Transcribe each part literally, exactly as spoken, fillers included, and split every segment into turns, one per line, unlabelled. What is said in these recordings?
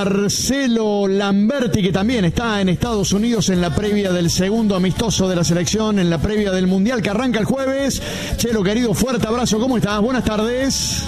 Marcelo Lamberti, que también está en Estados Unidos en la previa del segundo amistoso de la selección, en la previa del Mundial que arranca el jueves. Chelo, querido, fuerte abrazo, ¿cómo estás? Buenas tardes.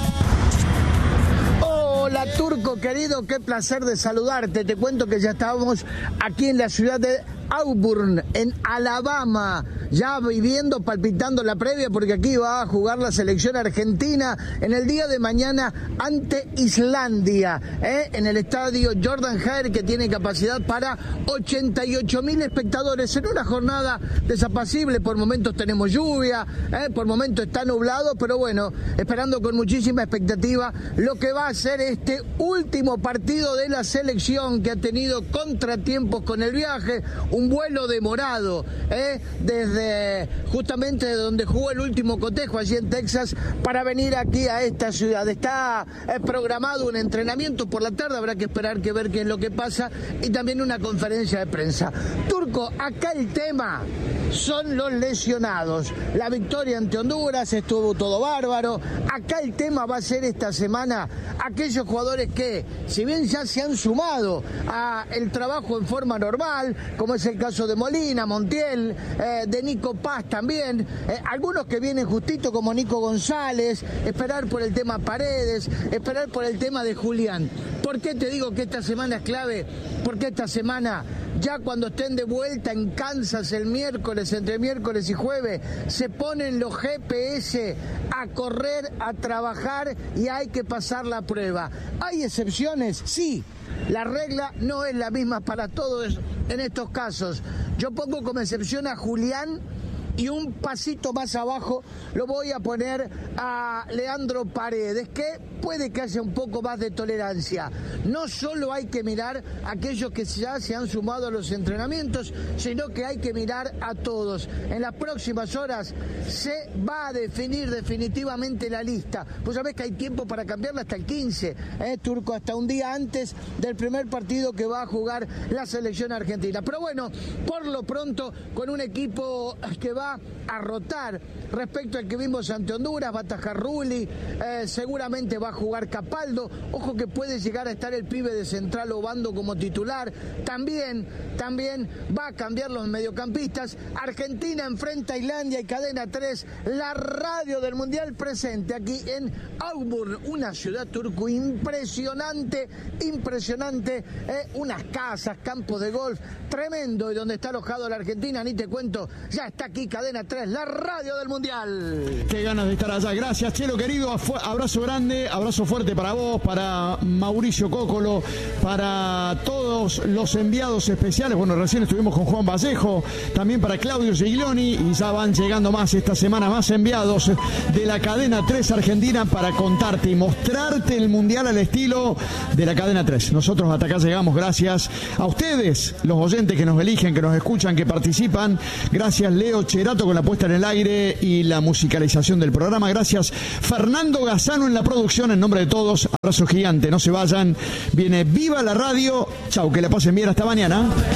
Hola, Turco, querido, qué placer de saludarte. Te cuento que ya estábamos aquí en la ciudad de Auburn, en Alabama, ya viviendo, palpitando la previa, porque aquí va a jugar la selección argentina en el día de mañana ante Islandia, ¿eh? en el estadio Jordan Hare, que tiene capacidad para ochenta y ocho mil espectadores, en una jornada desapacible. Por momentos tenemos lluvia, ¿eh? por momentos está nublado, pero bueno, esperando con muchísima expectativa lo que va a ser este último partido de la selección, que ha tenido contratiempos con el viaje, un vuelo demorado, ¿eh? desde justamente de donde jugó el último cotejo, allí en Texas, para venir aquí a esta ciudad. Está eh, programado un entrenamiento por la tarde, habrá que esperar que ver qué es lo que pasa, y también una conferencia de prensa. Turco, acá el tema son los lesionados. La victoria ante Honduras estuvo todo bárbaro. Acá el tema va a ser esta semana aquellos jugadores que, si bien ya se han sumado a el trabajo en forma normal, como es el caso de Molina, Montiel, eh, de Nico Paz también, eh, algunos que vienen justito como Nico González, esperar por el tema Paredes, esperar por el tema de Julián. ¿Por qué te digo que esta semana es clave? Porque esta semana, ya cuando estén de vuelta en Kansas el miércoles, entre miércoles y jueves, se ponen los G P S a correr, a trabajar, y hay que pasar la prueba. ¿Hay excepciones? Sí. La regla no es la misma para todos en estos casos. Yo pongo como excepción a Julián, y un pasito más abajo lo voy a poner a Leandro Paredes, que puede que haya un poco más de tolerancia. No solo hay que mirar a aquellos que ya se han sumado a los entrenamientos, sino que hay que mirar a todos. En las próximas horas se va a definir definitivamente la lista. Pues sabés que hay tiempo para cambiarla hasta el quince, ¿eh, Turco? Hasta un día antes del primer partido que va a jugar la selección argentina. Pero bueno, por lo pronto, con un equipo que va a rotar respecto al que vimos ante Honduras, va a atajar Rulli, eh, seguramente va a jugar Capaldo. Ojo que puede llegar a estar el pibe de Central Obando como titular. También, también va a cambiar los mediocampistas. Argentina enfrenta a Islandia, y Cadena tres, la radio del Mundial, presente aquí en Auburn, una ciudad, Turco, impresionante, impresionante, eh, unas casas, campos de golf, tremendo, y donde está alojado la Argentina, ni te cuento, ya está aquí Cadena tres, la radio del Mundial.
Qué ganas de estar allá. Gracias, Chelo, querido. Abrazo grande, abrazo fuerte para vos, para Mauricio Cócolo, para todos los enviados especiales. Bueno, recién estuvimos con Juan Vallejo, también para Claudio Giglioni, y ya van llegando más esta semana, más enviados de la Cadena tres Argentina para contarte y mostrarte el Mundial al estilo de la Cadena tres. Nosotros hasta acá llegamos gracias a ustedes, los oyentes que nos eligen, que nos escuchan, que participan. Gracias, Leo Cherato, con la puesta en el aire y la musicalización del programa. Gracias, Fernando Gazano, en la producción. En nombre de todos, abrazo gigante. No se vayan. Viene Viva la Radio. Chau, que la pasen bien. Hasta mañana.